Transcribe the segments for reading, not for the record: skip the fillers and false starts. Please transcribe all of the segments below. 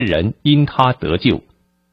人因他得救。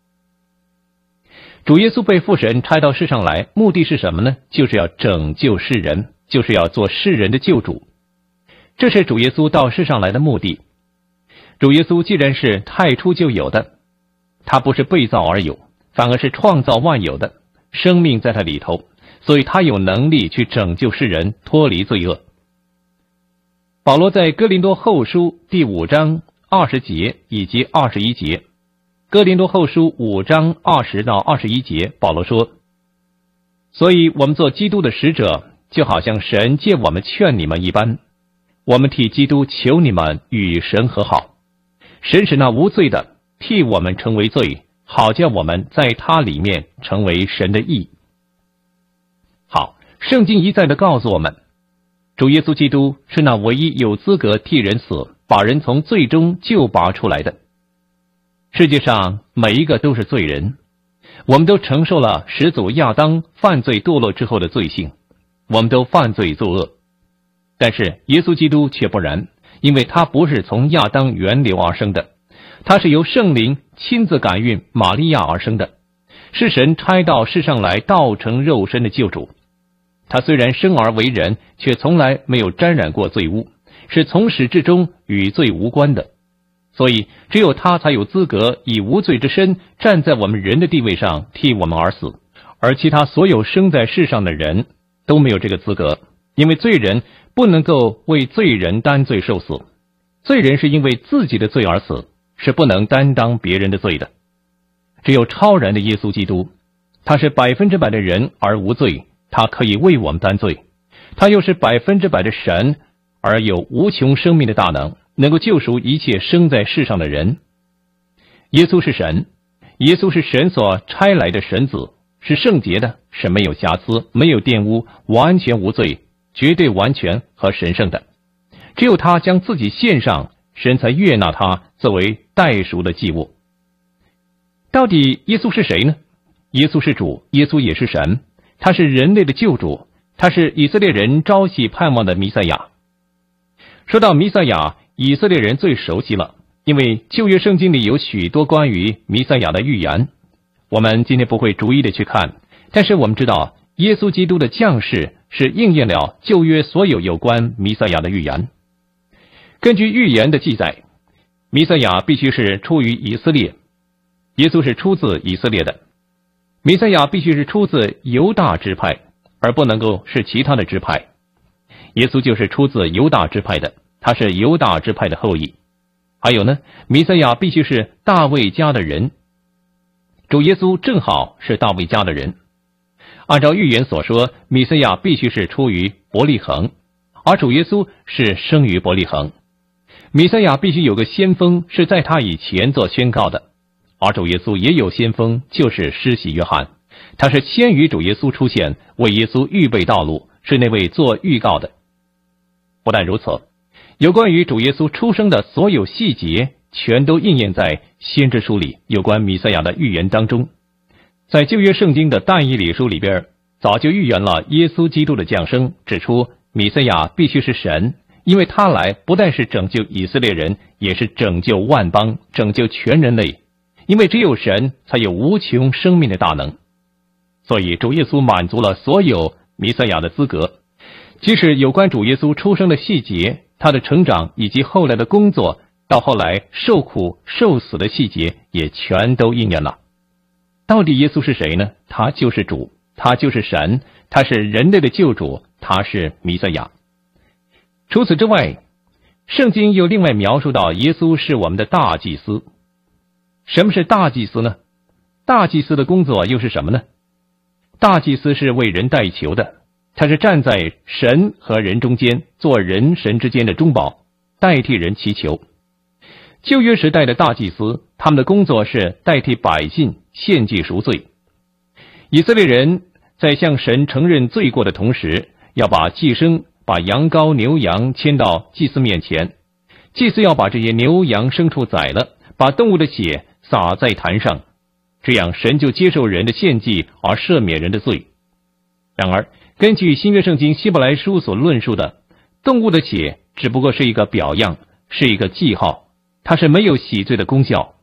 主耶稣被父神差到世上来，目的是什么呢？就是要拯救世人，就是要做世人的救主。这是主耶稣到世上来的目的。主耶稣既然是太初就有的，他不是被造而有，反而是创造万有的，生命在他里头，所以他有能力去拯救世人，脱离罪恶。保罗在哥林多后书第5章20节以及21节，哥林多后书5章20到21节，保罗说：所以我们做基督的使者，就好像神借我们劝你们一般，我们替基督求你们与神和好。神使那无罪的替我们成为罪，好叫我们在他里面成为神的义。好，圣经一再地告诉我们，主耶稣基督是那唯一有资格替人死，把人从罪中救拔出来的。世界上每一个都是罪人，我们都承受了始祖亚当犯罪堕落之后的罪性，我们都犯罪作恶。但是耶稣基督却不然，因为他不是从亚当源流而生的，他是由圣灵亲自感孕玛利亚而生的，是神差到世上来道成肉身的救主。他虽然生而为人，却从来没有沾染过罪污，是从始至终与罪无关的。所以只有他才有资格以无罪之身站在我们人的地位上替我们而死，而其他所有生在世上的人都没有这个资格，因为罪人不能够为罪人担罪受死，罪人是因为自己的罪而死，是不能担当别人的罪的。只有超然的耶稣基督，他是100%的人而无罪，他可以为我们担罪，他又是100%的神，而有无穷生命的大能，能够救赎一切生在世上的人。耶稣是神，耶稣是神所差来的神子，是圣洁的，是没有瑕疵，没有玷污，完全无罪，绝对完全和神圣的。只有他将自己献上，神才悦纳他作为代赎的祭物。到底耶稣是谁呢？耶稣是主，耶稣也是神，他是人类的救主，他是以色列人朝夕盼望的弥赛亚。说到弥赛亚，以色列人最熟悉了，因为旧约圣经里有许多关于弥赛亚的预言，我们今天不会逐一的去看，但是我们知道耶稣基督的降世是应验了旧约所有有关弥赛亚的预言。根据预言的记载，弥赛亚必须是出于以色列，耶稣是出自以色列的。弥赛亚必须是出自犹大支派，而不能够是其他的支派。耶稣就是出自犹大支派的，他是犹大支派的后裔。还有呢，弥赛亚必须是大卫家的人，主耶稣正好是大卫家的人。按照预言所说，弥赛亚必须是出于伯利恒，而主耶稣是生于伯利恒。弥赛亚必须有个先锋是在他以前做宣告的，而主耶稣也有先锋，就是施洗约翰，他是先于主耶稣出现，为耶稣预备道路，是那位做预告的。不但如此，有关于主耶稣出生的所有细节全都应验在先知书里有关弥赛亚的预言当中。在旧约圣经的但以理书里边，早就预言了耶稣基督的降生，指出弥赛亚必须是神，因为他来不但是拯救以色列人，也是拯救万邦，拯救全人类，因为只有神才有无穷生命的大能。所以主耶稣满足了所有弥赛亚的资格，即使有关主耶稣出生的细节，他的成长以及后来的工作，到后来受苦受死的细节也全都应验了。到底耶稣是谁呢？他就是主，他就是神，他是人类的救主，他是弥赛亚。除此之外，圣经又另外描述到耶稣是我们的大祭司。什么是大祭司呢？大祭司的工作又是什么呢？大祭司是为人代求的，他是站在神和人中间，做人神之间的中保，代替人祈求。旧约时代的大祭司，他们的工作是代替百姓献祭赎罪。以色列人在向神承认罪过的同时，要把祭牲，把羊羔牛羊牵到祭司面前，祭司要把这些牛羊牲畜宰了，把动物的血洒在坛上，这样神就接受人的献祭而赦免人的罪。然而根据新约圣经希伯来书所论述的，动物的血只不过是一个表样，是一个记号，它是没有洗罪的功效。